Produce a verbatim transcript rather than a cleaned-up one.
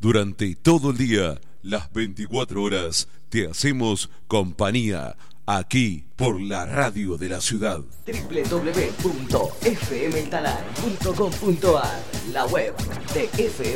Durante todo el día, las veinticuatro horas, te hacemos compañía aquí por la radio de la ciudad. doble u doble u doble u punto f m talar punto com punto a r, la web de F M